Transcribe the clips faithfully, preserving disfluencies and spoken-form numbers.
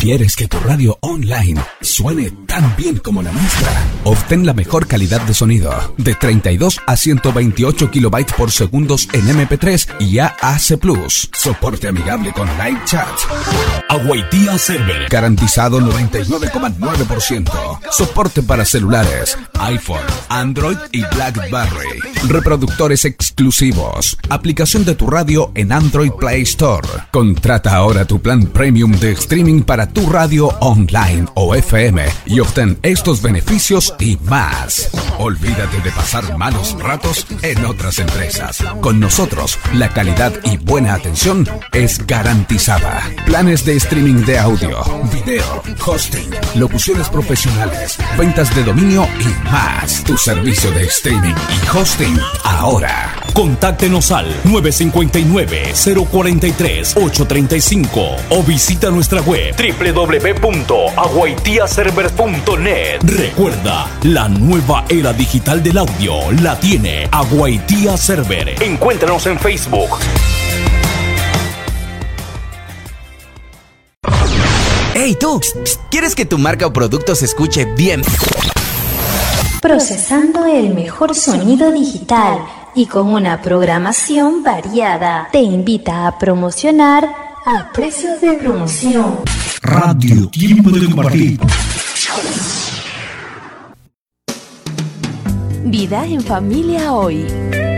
¿Quieres que tu radio online suene tan bien como la nuestra? Obtén la mejor calidad de sonido de treinta y dos a ciento veintiocho kilobytes por segundo en eme pe tres y A A C plus. Soporte amigable con live chat. Awaitia Server. Garantizado noventa y nueve coma nueve por ciento. Soporte para celulares, iPhone, Android y BlackBerry. Reproductores exclusivos. Aplicación de tu radio en Android Play Store. Contrata ahora tu plan premium de streaming para tu radio online o F M y obtén estos beneficios y más. Olvídate de pasar malos ratos en otras empresas. Con nosotros, la calidad y buena atención es garantizada. Planes de streaming de audio, video, hosting, locuciones profesionales, ventas de dominio y más. Tu servicio de streaming y hosting ahora. Contáctenos al nueve cinco nueve, cero cuatro tres, ocho tres cinco o visita nuestra web doble u doble u doble u punto awaitia server punto net. Recuerda, la nueva era digital del audio la tiene Awaitia Server. Encuéntranos en Facebook. Hey tú, ¿quieres que tu marca o producto se escuche bien? Procesando el mejor sonido digital y con una programación variada, te invita a promocionar a precios de promoción. Radio Tiempo de Compartir. Vida en Familia Hoy.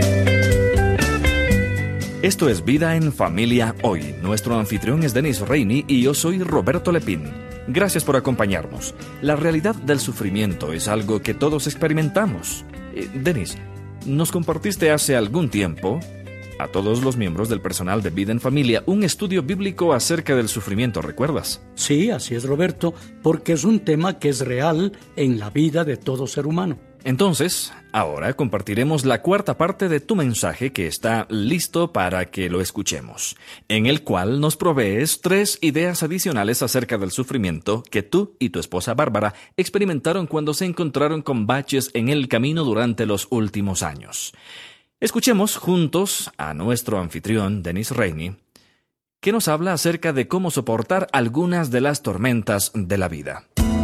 Esto es Vida en Familia Hoy. Nuestro anfitrión es Denis Reini y yo soy Roberto Lepín. Gracias por acompañarnos. La realidad del sufrimiento es algo que todos experimentamos. Eh, Denis, nos compartiste hace algún tiempo, a todos los miembros del personal de Vida en Familia, un estudio bíblico acerca del sufrimiento, ¿recuerdas? Sí, así es, Roberto, porque es un tema que es real en la vida de todo ser humano. Entonces, ahora compartiremos la cuarta parte de tu mensaje que está listo para que lo escuchemos, en el cual nos provees tres ideas adicionales acerca del sufrimiento que tú y tu esposa Bárbara experimentaron cuando se encontraron con baches en el camino durante los últimos años. Escuchemos juntos a nuestro anfitrión, Denis Reini, que nos habla acerca de cómo soportar algunas de las tormentas de la vida.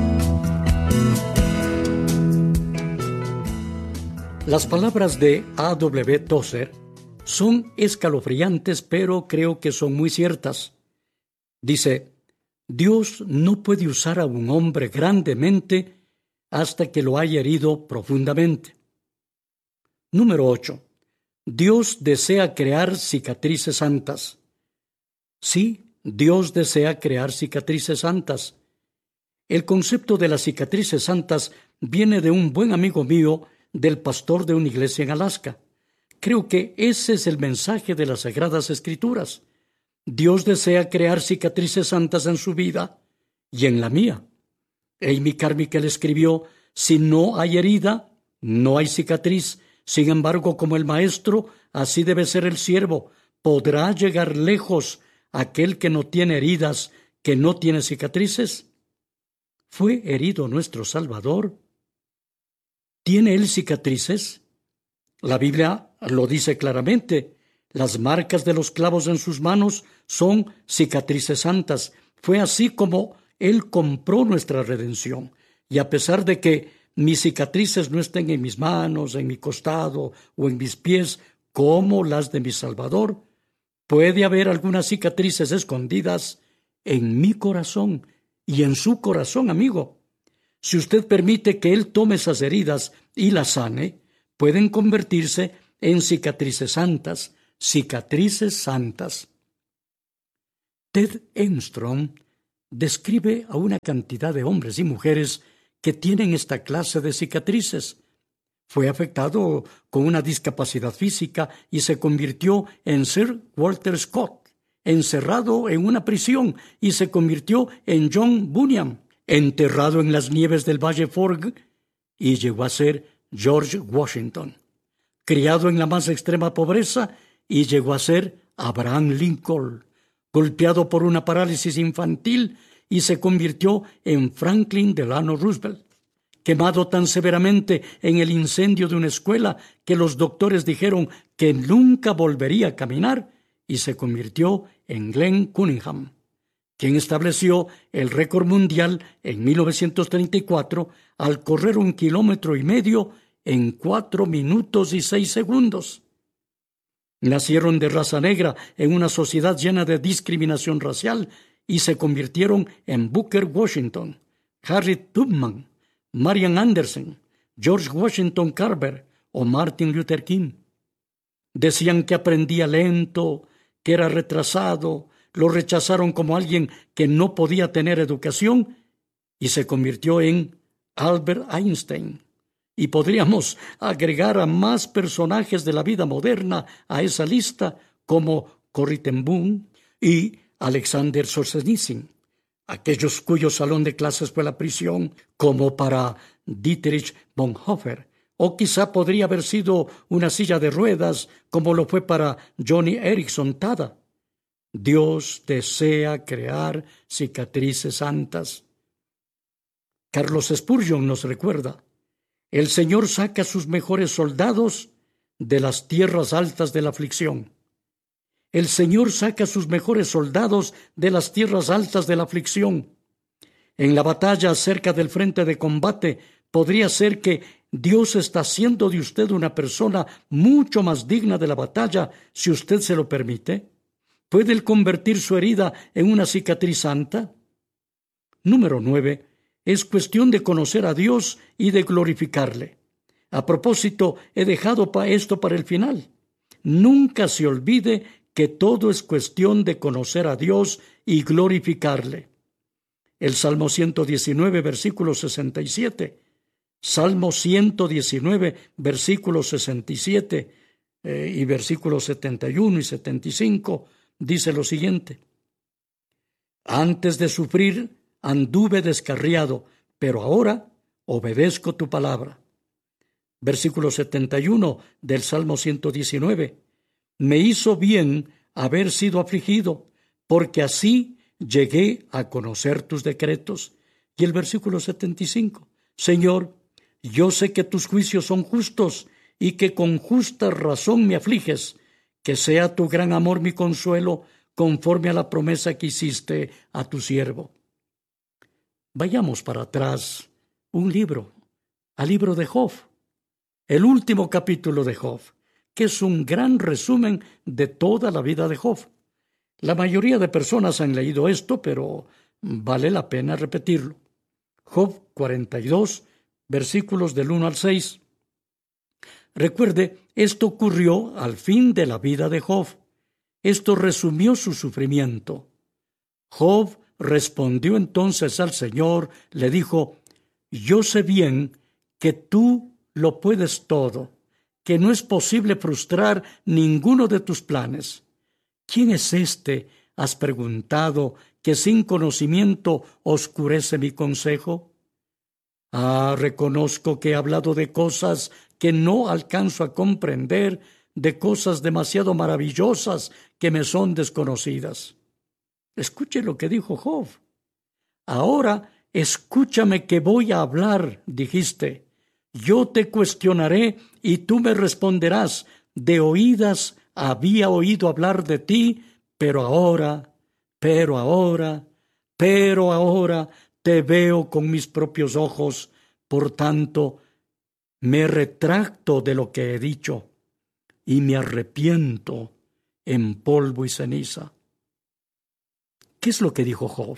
Las palabras de A W Tozer son escalofriantes, pero creo que son muy ciertas. Dice, Dios no puede usar a un hombre grandemente hasta que lo haya herido profundamente. Número ocho. Dios desea crear cicatrices santas. Sí, Dios desea crear cicatrices santas. El concepto de las cicatrices santas viene de un buen amigo mío, del pastor de una iglesia en Alaska. Creo que ese es el mensaje de las Sagradas Escrituras. Dios desea crear cicatrices santas en su vida y en la mía. Amy Carmichael escribió, si no hay herida, no hay cicatriz. Sin embargo, como el maestro, así debe ser el siervo. ¿Podrá llegar lejos aquel que no tiene heridas, que no tiene cicatrices? ¿Fue herido nuestro Salvador? ¿Tiene él cicatrices? La Biblia lo dice claramente. Las marcas de los clavos en sus manos son cicatrices santas. Fue así como él compró nuestra redención. Y a pesar de que mis cicatrices no estén en mis manos, en mi costado o en mis pies, como las de mi Salvador, puede haber algunas cicatrices escondidas en mi corazón y en su corazón, amigo. Si usted permite que Él tome esas heridas y las sane, pueden convertirse en cicatrices santas, cicatrices santas. Ted Armstrong describe a una cantidad de hombres y mujeres que tienen esta clase de cicatrices. Fue afectado con una discapacidad física y se convirtió en Sir Walter Scott, encerrado en una prisión y se convirtió en John Bunyan, enterrado en las nieves del Valle Forge y llegó a ser George Washington, criado en la más extrema pobreza y llegó a ser Abraham Lincoln, golpeado por una parálisis infantil y se convirtió en Franklin Delano Roosevelt, quemado tan severamente en el incendio de una escuela que los doctores dijeron que nunca volvería a caminar y se convirtió en Glenn Cunningham, quien estableció el récord mundial en mil novecientos treinta y cuatro al correr un kilómetro y medio en cuatro minutos y seis segundos. Nacieron de raza negra en una sociedad llena de discriminación racial y se convirtieron en Booker Washington, Harriet Tubman, Marian Anderson, George Washington Carver o Martin Luther King. Decían que aprendía lento, que era retrasado, lo rechazaron como alguien que no podía tener educación y se convirtió en Albert Einstein. Y podríamos agregar a más personajes de la vida moderna a esa lista, como Corrie ten Boom y Alexander Solzhenitsyn, aquellos cuyo salón de clases fue la prisión, como para Dietrich Bonhoeffer, o quizá podría haber sido una silla de ruedas, como lo fue para Joni Eareckson Tada. Dios desea crear cicatrices santas. Carlos Spurgeon nos recuerda: el Señor saca sus mejores soldados de las tierras altas de la aflicción. El Señor saca sus mejores soldados de las tierras altas de la aflicción. En la batalla cerca del frente de combate, podría ser que Dios está haciendo de usted una persona mucho más digna de la batalla, si usted se lo permite. ¿Puede Él convertir su herida en una cicatriz santa? Número nueve. Es cuestión de conocer a Dios y de glorificarle. A propósito, he dejado pa esto para el final. Nunca se olvide que todo es cuestión de conocer a Dios y glorificarle. El Salmo ciento diecinueve, versículo sesenta y siete. Salmo ciento diecinueve, versículos sesenta y siete eh, y versículos setenta y uno y setenta y cinco, dice lo siguiente: antes de sufrir anduve descarriado, pero ahora obedezco tu palabra. Versículo setenta y uno del Salmo ciento diecinueve. Me hizo bien haber sido afligido, porque así llegué a conocer tus decretos. Y el versículo setenta y cinco. Señor, yo sé que tus juicios son justos y que con justa razón me afliges. Que sea tu gran amor mi consuelo, conforme a la promesa que hiciste a tu siervo. Vayamos para atrás un libro, al libro de Job, el último capítulo de Job, que es un gran resumen de toda la vida de Job. La mayoría de personas han leído esto, pero vale la pena repetirlo. Job cuarenta y dos, versículos del uno al seis. Recuerde, esto ocurrió al fin de la vida de Job. Esto resumió su sufrimiento. Job respondió entonces al Señor, le dijo: yo sé bien que tú lo puedes todo, que no es posible frustrar ninguno de tus planes. ¿Quién es este, has preguntado, que sin conocimiento oscurece mi consejo? Ah, reconozco que he hablado de cosas que no alcanzo a comprender, de cosas demasiado maravillosas que me son desconocidas. Escuche lo que dijo Job. Ahora escúchame que voy a hablar, dijiste. Yo te cuestionaré y tú me responderás. De oídas había oído hablar de ti, pero ahora, pero ahora, pero ahora te veo con mis propios ojos. Por tanto, me retracto de lo que he dicho y me arrepiento en polvo y ceniza. ¿Qué es lo que dijo Job?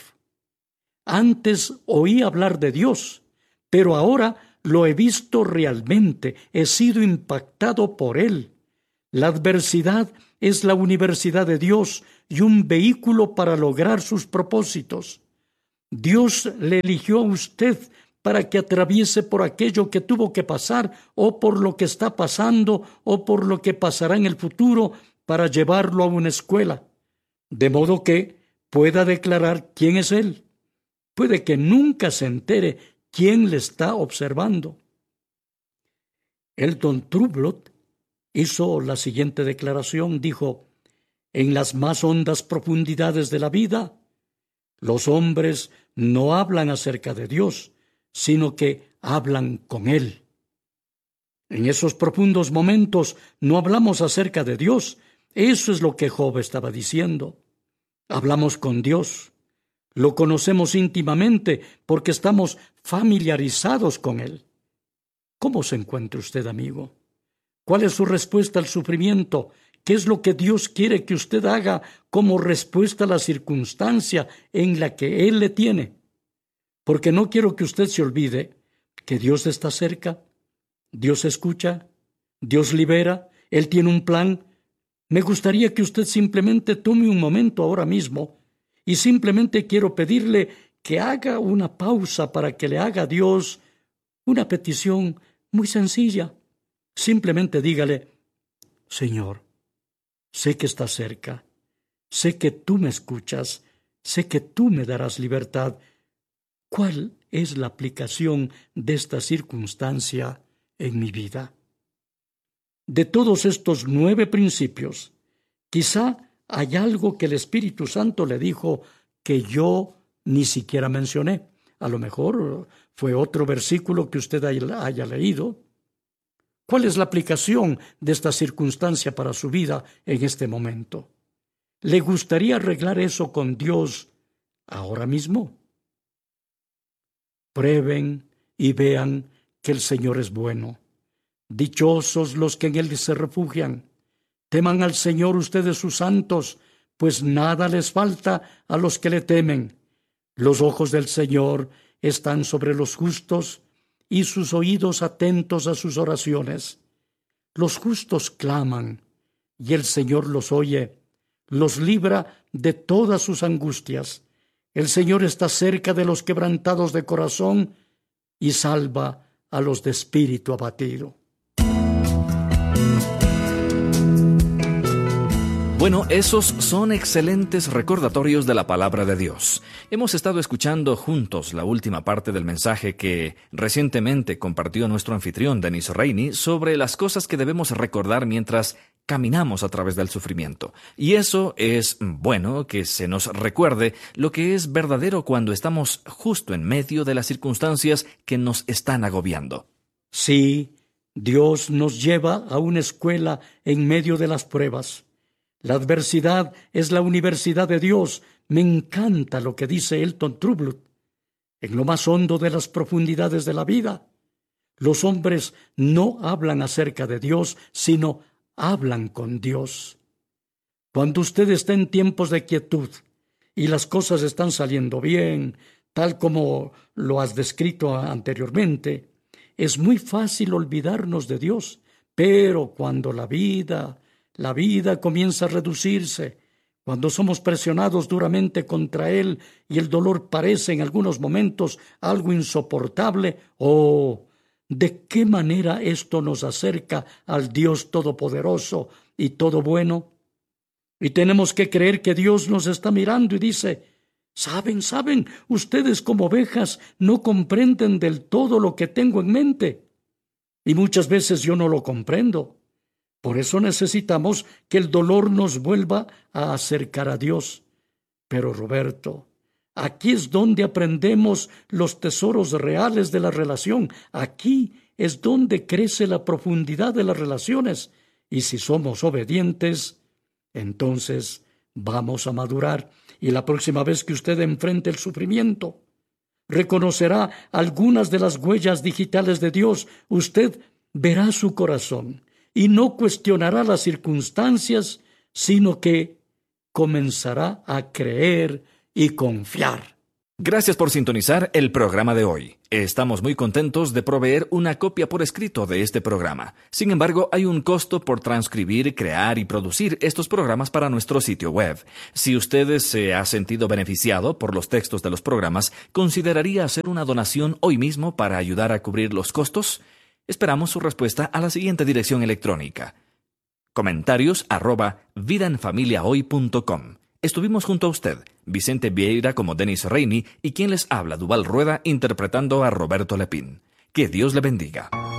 Antes oí hablar de Dios, pero ahora lo he visto realmente, he sido impactado por Él. La adversidad es la universidad de Dios y un vehículo para lograr sus propósitos. Dios le eligió a usted para que atraviese por aquello que tuvo que pasar, o por lo que está pasando, o por lo que pasará en el futuro, para llevarlo a una escuela, de modo que pueda declarar quién es Él. Puede que nunca se entere quién le está observando. Elton Trublot hizo la siguiente declaración, dijo: en las más hondas profundidades de la vida, los hombres no hablan acerca de Dios, sino que hablan con Él. En esos profundos momentos no hablamos acerca de Dios. Eso es lo que Job estaba diciendo. Hablamos con Dios. Lo conocemos íntimamente porque estamos familiarizados con Él. ¿Cómo se encuentra usted, amigo? ¿Cuál es su respuesta al sufrimiento? ¿Qué es lo que Dios quiere que usted haga como respuesta a la circunstancia en la que Él le tiene? Porque no quiero que usted se olvide que Dios está cerca, Dios escucha, Dios libera, Él tiene un plan. Me gustaría que usted simplemente tome un momento ahora mismo y simplemente quiero pedirle que haga una pausa para que le haga a Dios una petición muy sencilla. Simplemente dígale: Señor, sé que estás cerca, sé que tú me escuchas, sé que tú me darás libertad. ¿Cuál es la aplicación de esta circunstancia en mi vida? De todos estos nueve principios, quizá hay algo que el Espíritu Santo le dijo que yo ni siquiera mencioné. A lo mejor fue otro versículo que usted haya leído. ¿Cuál es la aplicación de esta circunstancia para su vida en este momento? ¿Le gustaría arreglar eso con Dios ahora mismo? Prueben y vean que el Señor es bueno. Dichosos los que en Él se refugian. Teman al Señor ustedes sus santos, pues nada les falta a los que le temen. Los ojos del Señor están sobre los justos y sus oídos atentos a sus oraciones. Los justos claman y el Señor los oye, los libra de todas sus angustias. El Señor está cerca de los quebrantados de corazón y salva a los de espíritu abatido. Bueno, esos son excelentes recordatorios de la palabra de Dios. Hemos estado escuchando juntos la última parte del mensaje que recientemente compartió nuestro anfitrión Dennis Rainey sobre las cosas que debemos recordar mientras caminamos a través del sufrimiento. Y eso es bueno, que se nos recuerde lo que es verdadero cuando estamos justo en medio de las circunstancias que nos están agobiando. Sí, Dios nos lleva a una escuela en medio de las pruebas. La adversidad es la universidad de Dios. Me encanta lo que dice Elton Trueblood. En lo más hondo de las profundidades de la vida, los hombres no hablan acerca de Dios, sino hablan con Dios. Cuando usted está en tiempos de quietud y las cosas están saliendo bien, tal como lo has descrito anteriormente, es muy fácil olvidarnos de Dios. Pero cuando la vida, la vida comienza a reducirse, cuando somos presionados duramente contra Él y el dolor parece en algunos momentos algo insoportable, ¡oh! ¿De qué manera esto nos acerca al Dios Todopoderoso y todo bueno? Y tenemos que creer que Dios nos está mirando y dice: Saben, saben, ustedes como ovejas no comprenden del todo lo que tengo en mente. Y muchas veces yo no lo comprendo. Por eso necesitamos que el dolor nos vuelva a acercar a Dios. Pero Roberto, aquí es donde aprendemos los tesoros reales de la relación. Aquí es donde crece la profundidad de las relaciones. Y si somos obedientes, entonces vamos a madurar. Y la próxima vez que usted enfrente el sufrimiento, reconocerá algunas de las huellas digitales de Dios. Usted verá su corazón y no cuestionará las circunstancias, sino que comenzará a creer y confiar. Gracias por sintonizar el programa de hoy. Estamos muy contentos de proveer una copia por escrito de este programa. Sin embargo, hay un costo por transcribir, crear y producir estos programas para nuestro sitio web. Si usted se ha sentido beneficiado por los textos de los programas, ¿consideraría hacer una donación hoy mismo para ayudar a cubrir los costos? Esperamos su respuesta a la siguiente dirección electrónica: comentarios arroba vidaenfamiliahoy punto com. Estuvimos junto a usted, Vicente Vieira como Dennis Rainey, y quien les habla, Duval Rueda, interpretando a Roberto Lepín. Que Dios le bendiga.